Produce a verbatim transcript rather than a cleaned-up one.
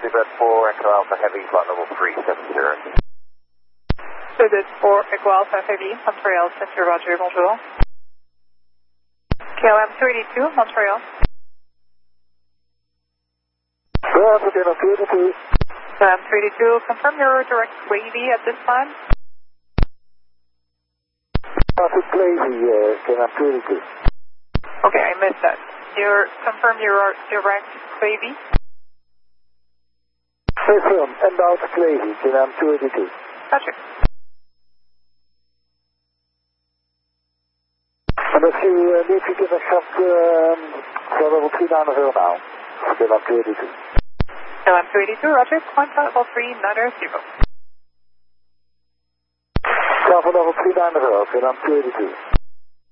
Sudet four, Echo Alpha Heavy, flight level three seven zero. Sudet four, Echo Alpha Heavy, Montreal, Center Roger, bonjour. K L M two eighty-two, Montreal. Bravo, K L M two eighty-two. K L M two eighty-two, confirm your direct Wavy at this time. Traffic Wavy, uh, K L M two eighty-two. Okay, I missed that. Your, confirm your direct Wavy. Confirm, inbound Wavy, K L M two eighty-two. Gotcha. And if you uh, need to give a shot um, for level three nine zero now, K L M two eighty-two. K L M two eighty-two, Roger, climb level three nine zero. Level three nine zero, K L M two eighty-two.